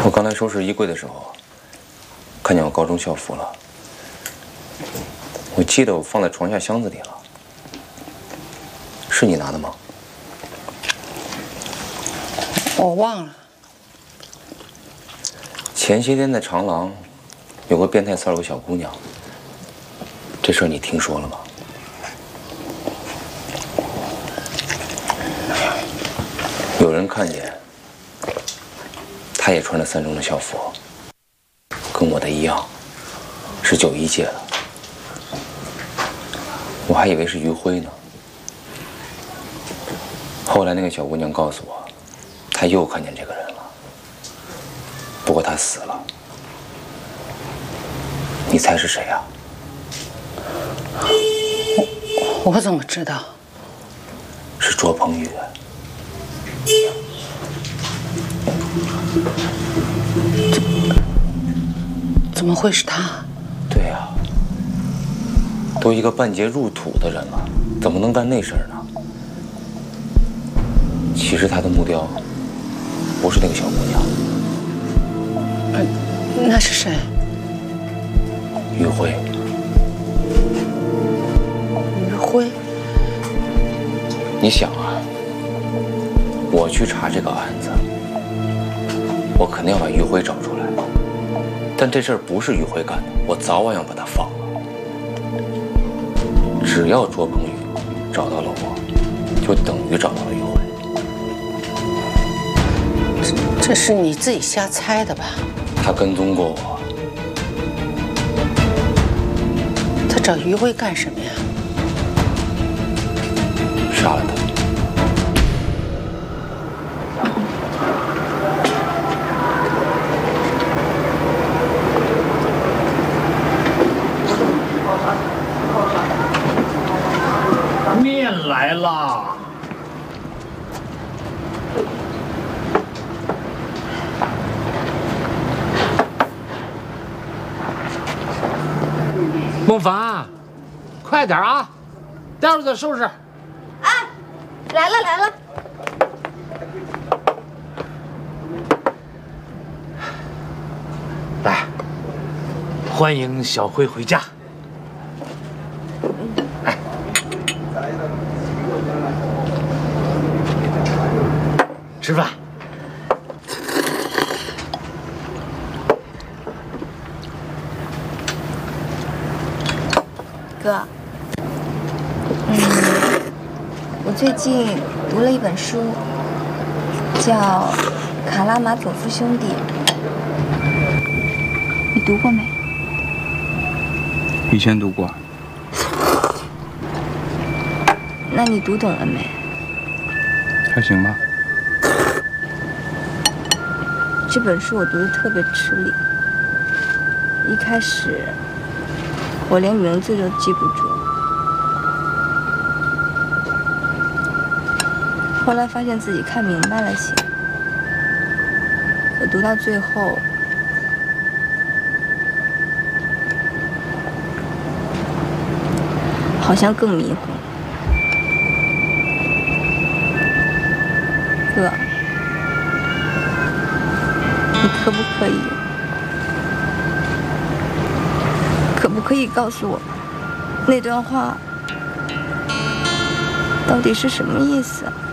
我刚才收拾衣柜的时候，看见我高中校服了。我记得我放在床下箱子里了，是你拿的吗？ 我忘了。 前些天在长廊，有个变态骚扰个小姑娘，这事儿你听说了吗？有人看见，他也穿着3中的校服，跟我的一样，是91届的。我还以为是余辉呢。后来那个小姑娘告诉我，她又看见这个人了，不过他死了。你猜是谁呀？ 我怎么知道？ 是卓鹏宇。 怎么会是他？ 对呀，都一个半截入土的人了，怎么能干那事儿呢？其实他的目标不是那个小姑娘。 那是谁？ 余辉。 余辉？ 你想啊，我去查这个案子，我肯定要把余辉找出来。但这事儿不是余辉干的，我早晚要把他放了。只要卓鹏宇找到了我，就等于找到了余辉。 这是你自己瞎猜的吧？ 他跟踪过我。 他找余辉干什么呀？ 杀了他。 面来了。孟凡，快点啊，待会儿再收拾。 哎，来了来了。 来，欢迎小辉回家。哎，吃饭。 哥，我最近读了一本书，叫《卡拉马佐夫兄弟》，你读过没？ 以前读过。 那你读懂了没？ 还行吧。 这本书我读得特别吃力，一开始我连名字都记不住，后来发现自己看明白了些，可读到最后，好像更迷糊。哥，你可不可以告诉我，那段话到底是什么意思啊？